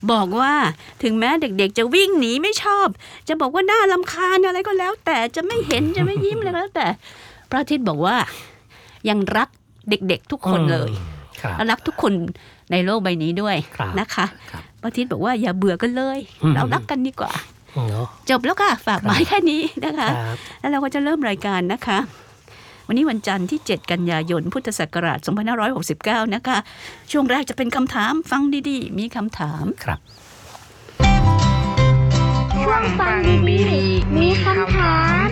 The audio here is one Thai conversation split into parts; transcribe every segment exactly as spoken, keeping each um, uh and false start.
บอกว่าถึงแม้เด็กๆจะวิ่งหนีไม่ชอบจะบอกว่าน่ารำคาญอะไรก็แล้วแต่จะไม่เห็นจะไม่ยิ้มอะไรก็แล้วแต่พระอาทิตย์บอกว่ายังรักเด็กๆทุกคนเลยและรักทุกคนในโลกใบนี้ด้วยนะคะพระอาทิตย์บอกว่าอย่าเบื่อกันเลยเรารักกันดีกว่าจบแล้วค่ะฝากไว้แค่นี้นะคะแล้วเราก็จะเริ่มรายการนะคะวันนี้วันจันทร์ที่เจ็ดกันยายนพุทธศักราชสองพันห้าร้อยหกสิบเก้านะคะช่วงแรกจะเป็นคำถามฟังดีๆมีคำถามครับช่วงฟังดีๆมีคำถาม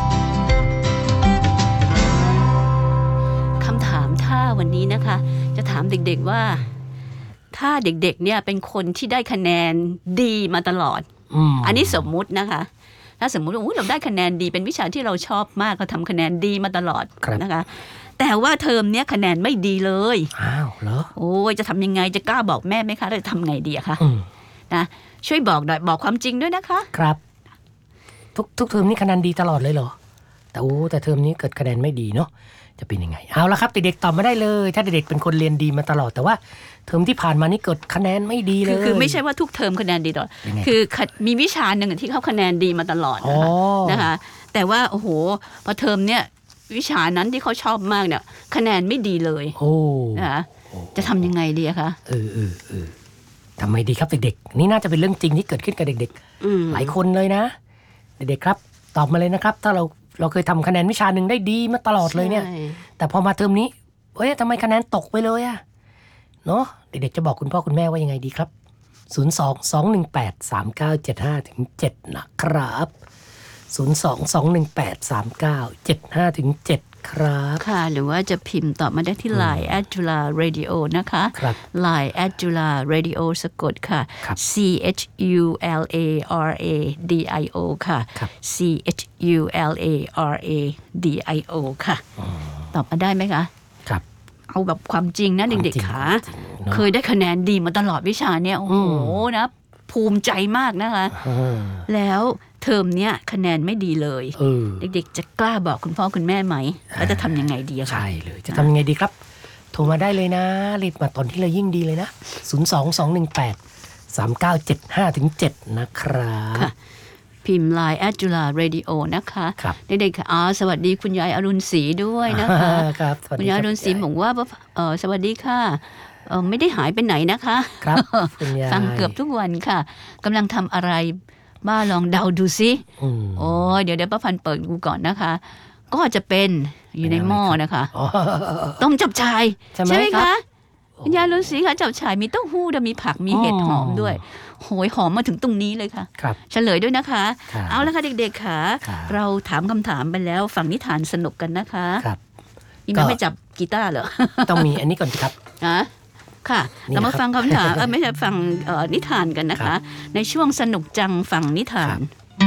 คำถามถ้าวันนี้นะคะจะถามเด็กๆว่าถ้าเด็กๆเนี่ยเป็นคนที่ได้คะแนนดีมาตลอดอ, อันนี้สมมุตินะคะถ้าสมมุติว่าเราได้คะแนนดีเป็นวิชาที่เราชอบมากเราทำคะแนนดีมาตลอดนะคะแต่ว่าเทอมเนี้ยคะแนนไม่ดีเลยอ้าวเหรอโอ้ยจะทำยังไงจะกล้าบอกแม่ไหมคะเราจะทำไงดีอะคะนะช่วยบอกหน่อยบอกความจริงด้วยนะคะครับทุกทุกเทอมนี้คะแนนดีตลอดเลยเหรอแต่โอ้แต่เทอมนี้เกิดคะแนนไม่ดีเนาะจะเป็นยังไงเอาละครับเด็กๆตอบมาได้เลยถ้าเด็กๆเป็นคนเรียนดีมาตลอดแต่ว่าเทอมที่ผ่านมานี่เกิดคะแนนไม่ดีเลยคือไม่ใช่ว่าทุกเทอมคะแนนดีตลอดคือมีวิชาหนึ่งที่เขาคะแนนดีมาตลอดนะคะนะคะแต่ว่าโอ้โหพอเทอมเนี้ยวิชานั้นที่เขาชอบมากเนี่ยคะแนนไม่ดีเลยนะคะจะทำยังไงดีคะเออเออเออทำไมดีครับเด็กๆนี่น่าจะเป็นเรื่องจริงที่เกิดขึ้นกับเด็กๆหลายคนเลยนะเด็กๆครับตอบมาเลยนะครับถ้าเราเราเคยทำคะแนนวิชาหนึ่งได้ดีมาตลอดเลยเนี่ยแต่พอมาเทอมนี้เฮ้ยทำไมคะแนนตกไปเลยอะเนาะเด็กๆจะบอกคุณพ่อคุณแม่ว่ายังไงดีครับศูนย์ สอง สอง หนึ่ง แปด สาม เก้า เจ็ด ห้า ถึง เจ็ดนะครับศูนย์ สอง สอง หนึ่ง แปด สาม เก้า เจ็ด ห้า ถึง เจ็ดครับค่ะหรือว่าจะพิมพ์ตอบมาได้ที่ ไลน์ แอท จุฬา เรดิโอ นะคะ ไลน์ แอท จุฬา เรดิโอ สะกดค่ะ C H U L A R A D I O ค่ะ C H U L A R A D I O ค่ะตอบมาได้ไหมคะครับเอาแบบความจริงนะเด็กๆค่ะเคยได้คะแนนดีมาตลอดวิชาเนี่ยโอ้โหนะภูมิใจมากนะคะแล้วเทอมเนี้ยคะแนนไม่ดีเลยเด็กๆจะกล้าบอกคุณพ่อคุณแม่ไหมแล้วจะทำยังไงดีคะใช่เลยจะทำยังไงดีครับโทรมาได้เลยนะรีบมาตอนที่เรายิ่งดีเลยนะศูนย์ สอง สอง หนึ่ง แปด สาม เก้า เจ็ด ห้า ถึง เจ็ดนะครับพิมพ์ ไลน์ แอท จุฬา เรดิโอ นะคะเด็กๆค่ะอ๋อสวัสดีคุณยายอรุณศรีด้วยนะคะคุณยายอรุณศรีบอกว่าเออสวัสดีค่ะเออไม่ได้หายไปไหนนะคะครับฟังเกือบทุกวันค่ะกำลังทำอะไรบ้าลองเดาดูสิโอ้เดี๋ยวเดี๋ยวป้าพันเปิดดูก่อนนะคะก็จะเป็นอยู่ในหม้อนะคะต้มจับฉ่ายใช่ไหมคะคุณยายฤาษีค่ะจับฉ่ายมีเต้าหู้ด้วยมีผักมีเห็ดหอมด้วยโหยหอมมาถึงตรงนี้เลยค่ะเฉลยด้วยนะคะเอาละค่ะเด็กๆค่ะเราถามคำถามไปแล้วฟังนิทานสนุกกันนะคะนี่แม่ไม่จับกีตาร์เหรอต้องมีอันนี้ก่อนครับนะค่ะเรามาฟังคำถามเออไม่ใช่ฟังนิทานกันนะคะในช่วงสนุกจังฟังนิทาน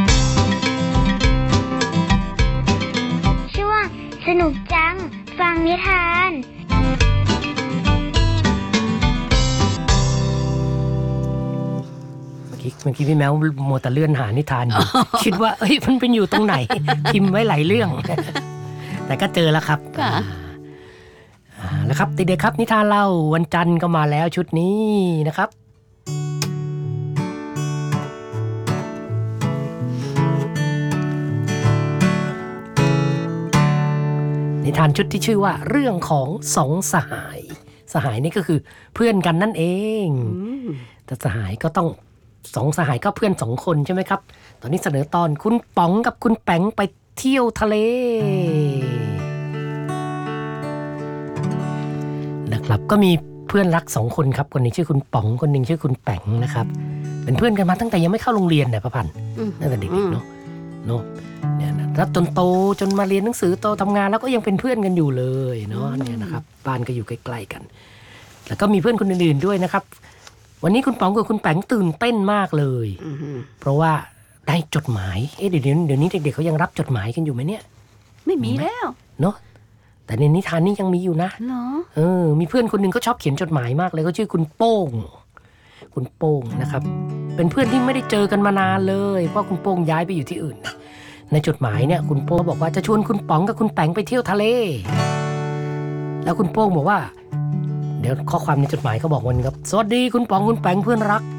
ช่วงสนุกจังฟังนิทานเมื่อกี้เมื่อกี้พี่แมวโมแต่เลื่อนหานิทานอยู่ คิดว่าเอ้ยมันเป็นอยู่ตรงไหน พิมพ์ไว้หลายเรื่อง แต่ก็เจอแล้วครับแล้วครับเด็กๆครับนิทานเล่าวันจันทร์ก็มาแล้วชุดนี้นะครับนิทานชุดที่ชื่อว่าเรื่องของสองสหายสหายนี่ก็คือเพื่อนกันนั่นเองแต่สหายก็ต้องสองสหายก็เพื่อนสองคนใช่ไหมครับตอนนี้เสนอตอนคุณป๋องกับคุณแป๋งไปเที่ยวทะเลนะครับก็มีเพื่อนรักสองคนครับคนนึงชื่อคุณป๋องคนนึงชื่อคุณแป๋งนะครับเป็นเพื่อนกันมาตั้งแต่ยังไม่เข้าโรงเรียนเนี่ยป้าพันธุ์ตั้งแต่เด็กๆเนาะเนาะเนี่ยนะแล้วจนโตจนมาเรียนหนังสือโตทำงานแล้วก็ยังเป็นเพื่อนกันอยู่เลยเนาะเนี่ยนะครับบ้านก็อยู่ใกล้ๆกันแล้วก็มีเพื่อนคนอื่นๆด้วยนะครับวันนี้คุณป๋องกับคุณแป๋งตื่นเต้นมากเลยเพราะว่าได้จดหมายเอ๊ะเดี๋ยวเดี๋ยวนี้เด็กๆเขายังรับจดหมายกันอยู่ไหมเนี่ยไม่มีแล้วเนาะแต่ในนิทานนี้ยังมีอยู่นะเหรอเออมีเพื่อนคนหนึ่งเขาชอบเขียนจดหมายมากเลยเขาชื่อคุณโป้งคุณโป้งนะครับเป็นเพื่อนที่ไม่ได้เจอกันมานานเลยเพราะคุณโป้งย้ายไปอยู่ที่อื่นในจดหมายเนี่ยคุณโป้งบอกว่าจะชวนคุณป๋องกับคุณแป๋งไปเที่ยวทะเลแล้วคุณโป้งบอกว่าเดี๋ยวข้อความในจดหมายเขาบอกวันครับสวัสดีคุณป๋องคุณแป๋งเพื่อนรัก